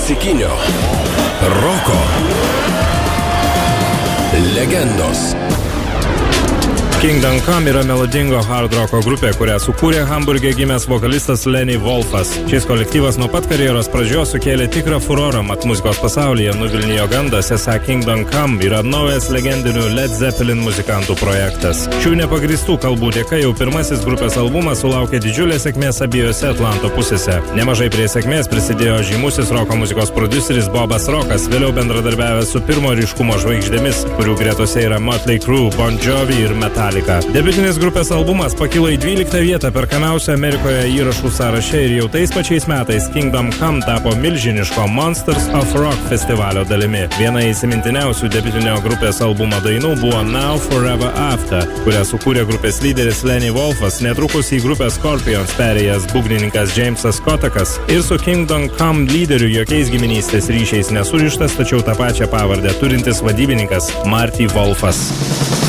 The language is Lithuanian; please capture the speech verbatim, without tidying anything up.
klasikinio roko legendos. Kingdom Come yra melodingo hard roko grupė, kurią sukūrė Hamburge gimęs vokalistas Lenny Wolfas. Šis kolektyvas nuo pat karjeros pradžios sukėlė tikrą furorą, mat muzikos pasaulyje nuvilnijo gandas, esą Kingdom Come yra naujas legendinių Led Zeppelin muzikantų projektas. Šių nepagristų kalbų dėka jau pirmasis grupės albumas sulaukė didžiulės sėkmės abiejose Atlanto pusėse. Nemažai prie sėkmės prisidėjo žymusis roko muzikos prodiuseris Bobas Rockas, vėliau bendradarbiavęs su pirmo ryškumo žvaigždėmis, kurių gretose yra Motley Crue, Bon Jovi ir Metallica. Debiutinis grupės albumas pakilo į dvyliktą vietą perkamiausią Amerikoje įrašų sąraše ir jau tais pačiais metais Kingdom Come tapo milžiniško Monsters of Rock festivalio dalimi. Viena įsimintiniausių debiutinio grupės albumo dainų buvo Now Forever After, kurią sukūrė grupės lyderis Lenny Wolfas, netrukus į grupę Scorpions perėjęs būgnininkas Jamesas Kotakas ir su Kingdom Come lyderiu jokiais giminystės ryšiais nesurištas, tačiau tą pačią pavardę turintis vadybininkas Marty Wolfas.